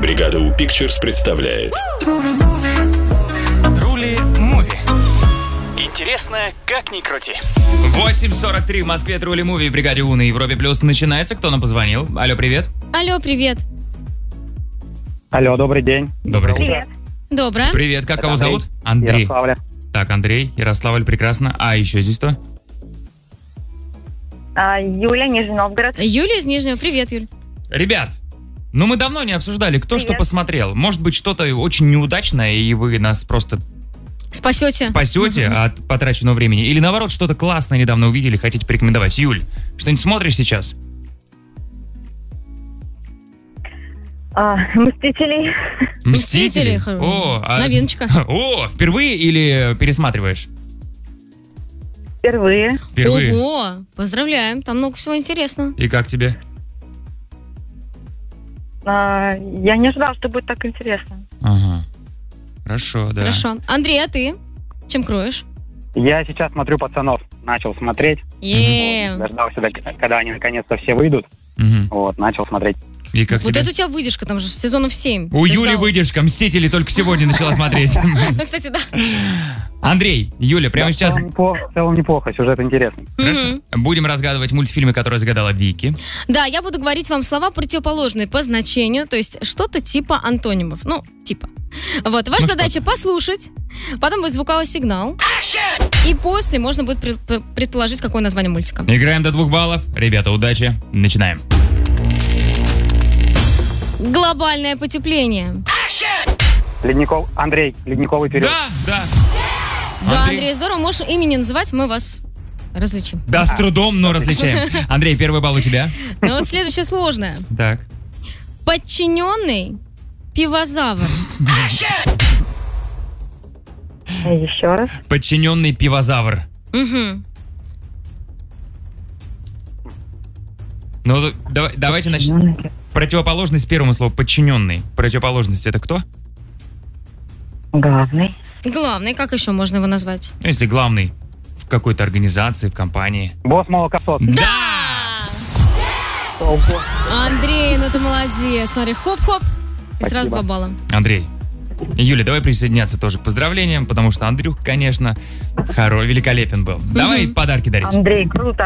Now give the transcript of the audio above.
Бригада У Pictures представляет Трули Муви. Интересно, как ни крути. 8:43 в Москве. Трули Муви в бригаде У на Европе Плюс начинается. Кто нам позвонил? Алло, привет. Алло, привет. Алло, добрый день. Добрый день. Привет. Доброе. Привет, как кого Андрей. зовут? Андрей. Ярославля. Так, Андрей, Ярославль, прекрасно. А еще здесь кто? Юля, Нижний Новгород. Юля из Нижнего. Привет, Юль. Ребят, ну мы давно не обсуждали, кто что Привет. посмотрел. Может быть, что-то очень неудачное, и вы нас просто Спасете. спасете от потраченного времени. Или наоборот, что-то классное недавно увидели, хотите порекомендовать. Юль, что-нибудь смотришь сейчас? Мстители. Мстители. О, Новиночка. О, впервые или пересматриваешь? Впервые. Впервые. Ого, поздравляем. Там много всего интересного. И как тебе? Я не ожидала, что будет так интересно. Ага. Хорошо, да. Хорошо. Андрей, а ты? Чем кроешь? Я сейчас смотрю «Пацанов». Начал смотреть. Дождался, когда они наконец-то все выйдут. Мгм. Вот, начал смотреть. И как Вот тебе? это у тебя выдержка, там же сезонов 7. У Ты Юли ждал. выдержка. Мстители только сегодня начала смотреть. Ну, кстати, да. Андрей, Юля, прямо Да, сейчас В целом неплохо, сюжет интересный. хорошо. Будем разгадывать мультфильмы, которые загадала Вики. Да, я буду говорить вам слова противоположные по значению, то есть что-то типа антонимов. Ну, типа. Вот, ваша Ну, задача послушать, потом будет звуковой сигнал, и после можно будет предположить, какое название мультика. Играем до 2 баллов. Ребята, удачи. Начинаем. Глобальное потепление. Андрей, «Ледниковый период». Да. Да, Андрей, здорово, можешь имени называть, мы вас различим. Да, с трудом, но различаем. Андрей, первый балл у тебя. Ну вот следующее сложное. Так. Подчиненный пивозавр. Еще раз. Подчиненный пивозавр. Угу. Ну, давайте начнем. Противоположность первому слову. Подчиненный. Противоположность это кто? Главный. Главный, как еще можно его назвать? Ну, если главный в какой-то организации, в компании. «Босс молокосос». Да! Андрей, ну ты молодец. Смотри, хоп-хоп. И сразу 2 балла. Андрей. Юля, давай присоединяться тоже к поздравлениям, потому что Андрюх, конечно, великолепен был. Давай подарки дарить. Андрей, круто.